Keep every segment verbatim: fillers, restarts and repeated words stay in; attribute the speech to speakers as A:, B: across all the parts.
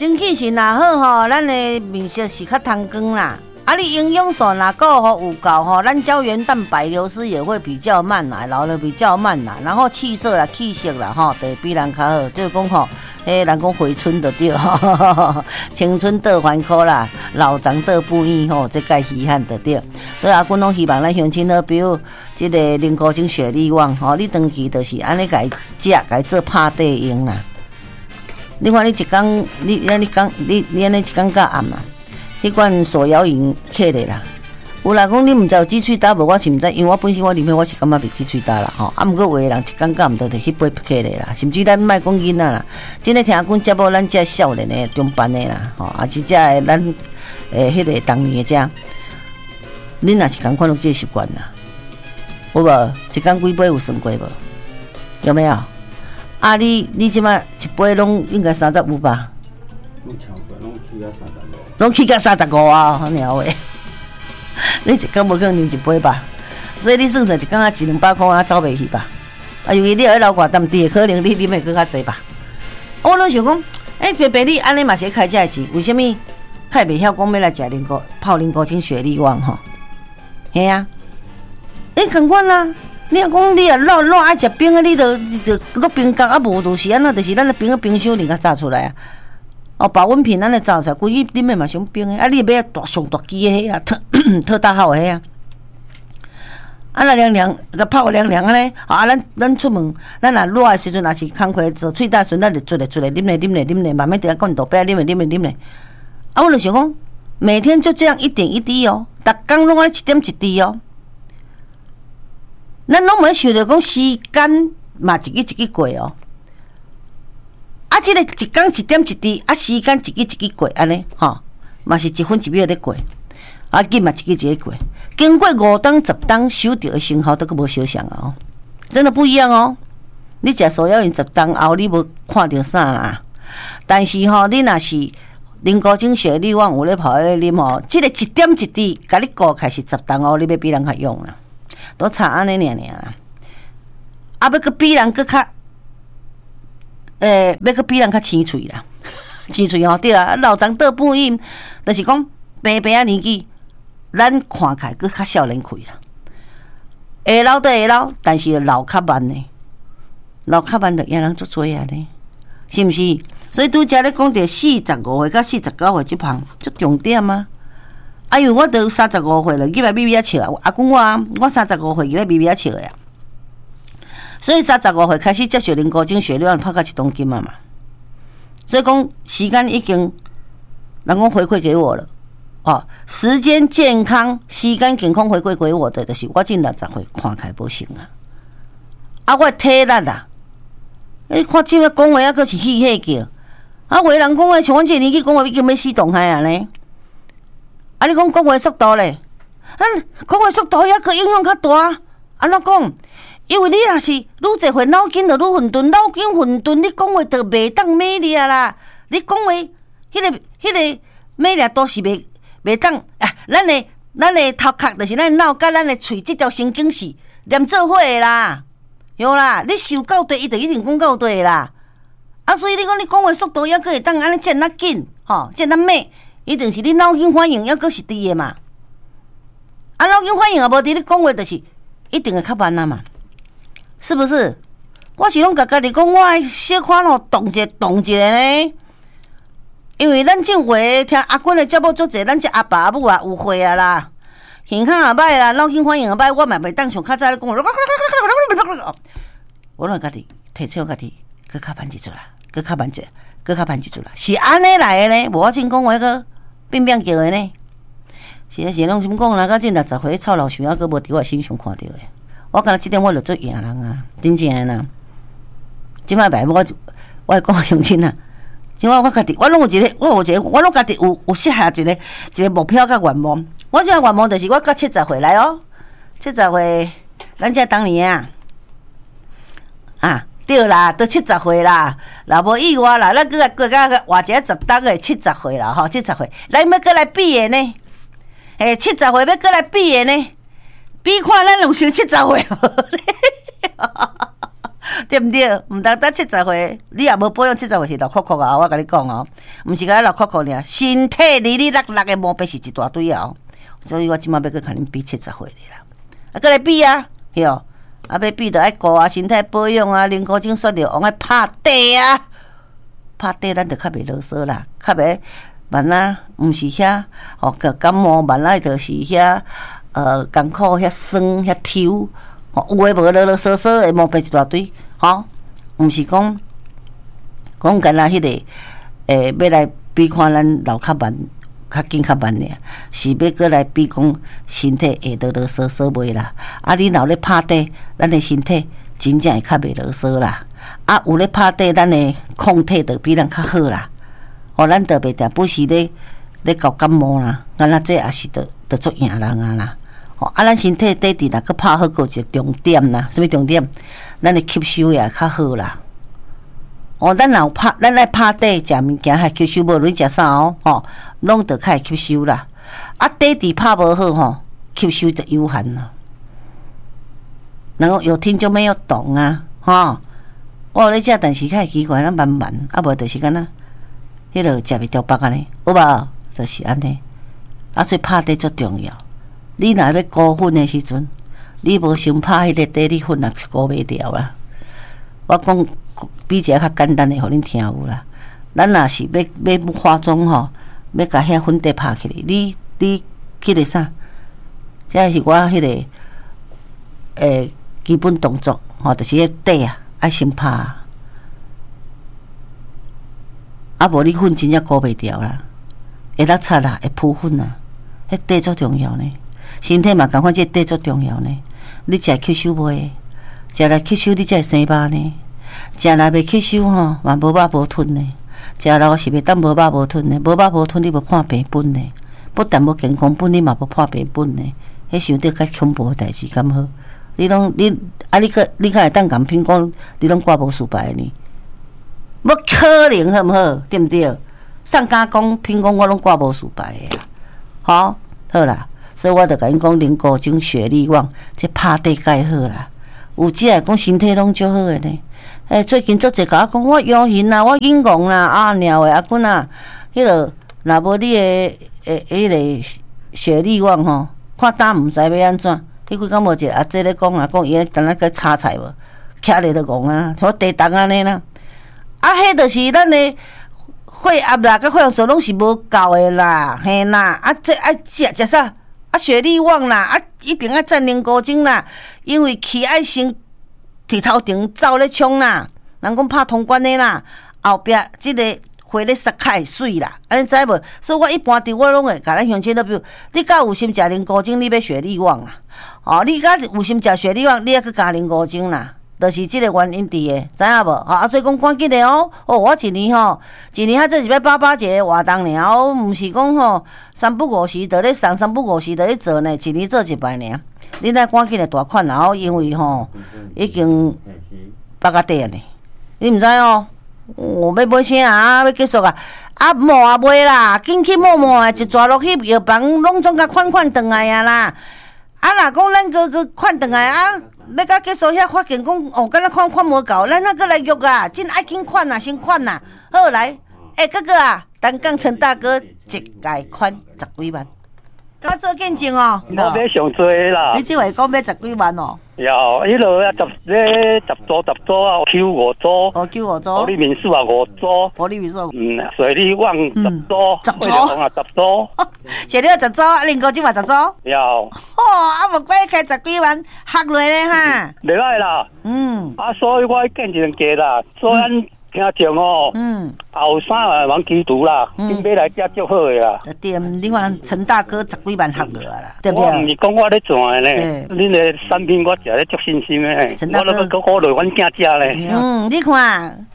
A: 精气神若好吼，咱的面色是较通光啦。啊，你营养素若够吼有够吼，咱胶原蛋白流失也会比较慢啦，老了比较慢啦。然后气色啦、气色啦吼，都比人较好。就是讲吼，迄人讲回春就对吼，青春得还可啦，老长得不易吼，这该稀罕就对。所以阿君拢希望咱乡亲好，比如即个林高精雪力旺吼，你长期就是安尼家食，家做拍底用啦。你看你一工，你你你讲你你安尼一工到暗啦。迄款手摇饮起来啦，有啦讲你毋知有鸡喙焦无？我是毋知，因为我本身我啉迄我是感觉袂鸡喙焦啦吼。啊，毋过有诶人一感觉毋到就迄杯起来啦，甚至咱莫讲囡仔啦，真诶听讲节目咱遮少年诶中班诶啦，吼，啊是遮诶咱诶迄个当年诶遮，恁若是共款有即个习惯啦，有无？一工几杯有算过无？有没有？啊你你即摆一杯拢应该三十五吧？
B: 拢超过，拢起到三十五。
A: 拢起到三十五啊！好鸟诶，你一工无可能啉一杯吧？所以你算算一工啊一两百块啊走袂去吧？啊，由于你喺老寡淡地，可能你啉会更较济吧？我拢想讲，诶、欸，伯伯你安尼嘛是开这个钱，为什么较袂晓讲要来食林高泡林高清雪力旺吼？嘿啊，诶、欸，同款啊！你若讲你啊老老爱食冰啊，你着着落冰角啊，无就是安那，就是咱的冰啊冰箱里甲炸出来啊。哦，保温瓶咱咧造出来，规日啉的嘛上冰的，啊，你买大上大支的迄啊，特特大号的迄啊，啊，那凉凉，甲泡凉凉安尼，啊，咱咱出门，咱若热的时阵，也是空开做喙大顺，咱就做咧做咧，啉咧啉咧啉咧，慢慢伫遐罐头杯啉咧啉咧啉咧，啊，我就想讲，每天就这样一点一滴哦，逐工拢爱一点一滴哦，咱拢袂想着讲时间嘛一日一日过哦。啊，即、這个一工一点一滴，啊，时间一日一日过，安尼吼，嘛是一分一秒咧过，啊，紧嘛一日一日过。经过五档十档，收到的成效都阁无相像哦，真的不一样哦。你食手摇饮十档后，你无看到啥啦？但是吼，你若是林高精雪力旺有咧泡咧啉吼，即、這个一点一滴，甲你顾开是十档哦，你要比人较用啦，都差安尼尔尔啦。啊，要阁比人阁较。诶、欸，要阁比人较青翠啦，青翠吼对啊，老长得不应，就是讲平平啊年纪，咱看起来阁较少年气啦。会老都会老，但是老较慢呢，老较慢就赢人足多啊呢，是毋是？所以拄则咧讲着四十五岁到四十九岁即项足重点啊。啊，因为我都三十五岁了，入来咪咪啊笑啊，阿公我啊，我三十五岁入来咪咪啊笑呀。所以三十五岁开始接受林高精血量拍到一公斤嘛嘛，所以讲时间已经人讲回馈给我了，哦，时间健康、时间健康回馈给我的，就是我这六十岁看起来无成啊，啊我体力啊，你看这个讲话啊，阁是气气叫，啊有的人讲话像阮这年纪讲话已经要死动海啊呢，啊你讲讲话速度咧，啊讲话速度也阁影响较大，安怎讲？因为你若是愈侪岁脑筋就愈混沌，脑筋混沌，你讲话就袂当美丽啦。你讲话，迄、那个、迄、那个美丽都是袂袂当啊。咱的、咱的头壳就是咱脑甲咱的喙这条神经是连做伙的啦，有啦。你受够对，伊就一定讲够对啦。啊，所以你讲你讲话速度还阁会当安尼渐那紧，吼，渐那慢，一定是你脑筋反应还阁是低的嘛。啊，脑筋反应也无伫，你讲话就是一定会较慢啊嘛。是不是？我是拢甲家己讲，我爱小可吼动一下动一下呢。因为咱正话听阿君的节目足济，咱这阿爸阿母啊有岁啊啦，形象也歹啦，脑筋反应也歹，我嘛袂当像较早咧讲。我拢家己提醒家己，搁较慢一撮啦，搁较慢一，搁较慢一撮啦，是安尼来的呢。无我真讲话个变变叫的呢。是啊是拢什么讲啦？到这六十岁臭老熊啊，搁无伫我身上看到的。我感觉即点我就做赢人啊，真正的啦。即摆摆我我会讲乡亲啊，即摆我家己我拢有一个，我有一个，我拢家己有有设下一个一个目标甲愿望。我即个愿望就是我到七十岁来哦，七十岁，咱遮当年啊，啊对啦，都七十岁啦，若无意外啦，咱搁搁甲活一个十档的七十岁啦，吼，七十岁，咱要搁来比的呢，诶，七十岁要搁来比的呢。比看咱有成七十岁无？ 对不对？唔当当七十岁，你也无保养七十岁是老哭哭啊！我甲你讲哦，唔是甲老哭哭尔，身体哩哩落落的毛病是一大堆啊！所以我即马要去甲恁比七十岁的啦，啊，过来比啊，哟，啊，要比就爱顾啊，身体保养啊，啉高精雪了，往爱拍地啊，拍地咱就较袂啰嗦啦，较袂万啊，毋是遐哦，个感冒万啊，就是遐呃艰苦遐酸遐抽。哦，有诶无啰啰嗦嗦诶毛病一大堆，吼，毋是讲讲干那迄个诶，要来比看咱老较慢、较紧较慢尔，是要过来比讲身体会啰啰嗦嗦袂啦。啊，你若咧拍底，咱诶身体真正会较袂啰嗦啦。啊，有咧拍底，咱诶抗体就比咱较好啦。哦，咱特别定不时咧咧搞感冒啦，咱若这也是得得做赢人啊啦。哦，啊，咱身体底底若佮拍好个一个重点啦，什么重点？咱的吸收也较好啦。哦，咱若拍，咱来拍底食物件，还吸收无论食啥哦，吼，拢得较会吸收啦。啊，底底拍无好吼，吸收就有限啦。然后有听就没有懂啊，吼。我有咧食，但是较奇怪，咱慢慢，啊无就是敢若迄落食袂着饱安尼，有无？就是安尼。啊，所以拍底足重要。你若要顾粉的时阵，你无先拍迄个底，你粉也顾袂掉啦。我讲比一个较简单的，互恁听有啦。咱若是要要化妆吼，要甲遐粉底拍起来，你你迄个啥？这是我迄个诶基本动作吼，就是迄底啊，爱先拍。啊，无你粉真正顾袂掉啦，会落擦啦，会浮粉啦，迄底足重要呢。身体嘛，共款，这底足重要呢。你食吸收袂，食来吸收你才会生肉呢。食来袂吸收吼，嘛无肉无吞呢。食了是袂当无肉无吞呢，无肉无吞你无破病本呢。不但无健康本，你嘛无破病本呢。迄想到较恐怖诶代志，敢好？你拢你啊，你个你较会当共品讲，你拢挂无输白呢？无可能，好毋好？对毋对？上家讲品讲，我拢挂无输白诶啦。好，好啦。所以我就甲因讲，啉高精、雪力旺，这拍底介好啦。有只来讲身体拢足好诶呢。诶、欸，最近足侪甲我讲，我腰型啦，我硬戆啦，啊尿诶阿君啊，迄落若无你诶诶迄个雪力旺吼，看胆毋知要安怎。迄几工无一个阿姐咧讲啊，讲伊咧等下去炒菜无，徛咧就戆啊，像地动安尼啦。啊，迄就是咱诶血压啦，甲血氧素拢是无够诶啦，嘿啦，啊这爱食食啥？啊，雪力旺啦，啊，一定要占领高精啦，因为气爱先伫头前走咧冲啦，人讲拍通关的啦，后壁即个花咧撒开水啦，安尼知无？所以我一般伫我拢会甲咱乡亲都比如，你甲有心食啉高精，你要雪力旺啦，哦，你甲有心食雪力旺，你还去加啉高精啦。就是即个原因伫诶，知影无？啊，所以讲赶紧诶哦，哦，我一年吼，一年还做是要八八节活动尔，哦，毋是讲吼三不五时就咧送，三不五时就咧做呢，一年做一摆尔。你来赶紧诶大款啦，哦，因为吼已经八甲底啊呢，你毋知哦？我要买啥啊？要结束啊？啊，摸也袂啦，紧去摸摸啊，一抓落去药房拢总甲款款转来啊啦。啊，若讲咱个个款转来啊。要甲结束遐发现讲哦，敢若款款无够，咱那个来约啊，真爱紧款啊，先款啊。好来，诶、欸，哥哥啊，单讲陈大哥一届款十几万，甲做见证哦。
C: 我要上多啦。
A: 你即话讲要十几万哦？
C: 有，迄落啊十咧十组十组啊，Q 五组。
A: 哦 ，Q 五组。
C: 保利民宿啊五组。
A: 保利民宿。
C: 嗯，水利旺十组。
A: 十组。
C: 啊十组。
A: 雪利十组，啊，林高即嘛十组。
C: 有。
A: 哦，啊无怪开十几万，合落咧哈。
C: 袂歹啦。
A: 嗯。
C: 啊，所以我见证价啦，所以咱听众哦。嗯。后生啊，往基督啦，今买来遮足好诶啦。
A: 对，你看陈大哥十几万合落啊啦，对不对？
C: 我毋是讲我咧赚诶呢，恁诶产品我食咧足新鲜诶，我都搁鼓励阮囝食咧。
A: 嗯，你看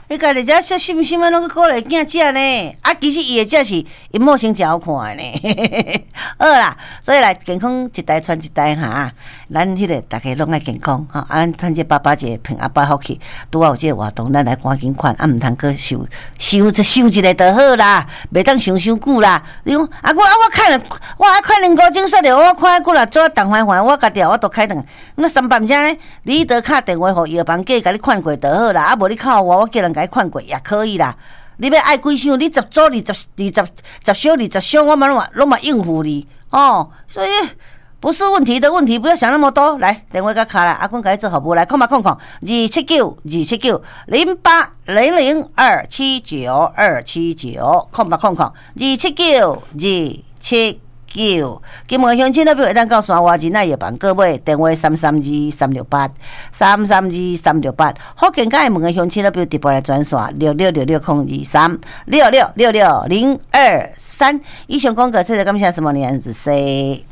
A: 伊家己遮小心心啊，拢去鼓励囝食呢。啊，其实伊的食是因某生真好看的呢。好啦，所以来健康一代传一代哈，咱迄个大家拢爱健康哈。啊，咱趁这爸爸节平阿爸福气，拄好有这个活动，咱来赶紧款，啊，毋通去收收收一个就好啦，袂当想伤久啦。你讲啊，我啊我看了，我爱看两个钟说着，我看过啦，做动环环，我家己我都开灯。那三百只呢？你得敲电话给药房价，甲你看过就好啦。啊，无你靠我，我叫人甲你看过也可以啦。你要爱几箱？你十组、二十、二十、十箱、二十箱，我嘛拢嘛拢嘛应付你哦。所以不是问题的问题，不要想那么多。来，电话甲敲啦，阿公甲你做服务来，空吧空空，二七九二七九零八零零二七九二七九，空吧空空，二七九二七。九，金门乡亲那边会当到山外真爱药房购买，电话三三二三六八三三二三六八。福建港的门的乡亲那边直播来转线六六六六空二三六六六六零二三。以上广告，谢谢感谢什么年子 C。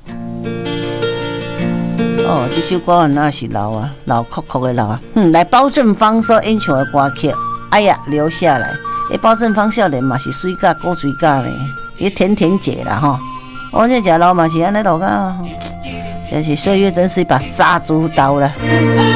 A: 哦，这首歌那是老啊，老哭哭的老啊。嗯，来包正芳所演唱的歌曲，哎呀，留下来。诶，包正芳少年嘛是水甲古水甲咧，伊甜甜姐啦吼。我这食老嘛是安尼落个，真是岁月真是一把杀猪刀了。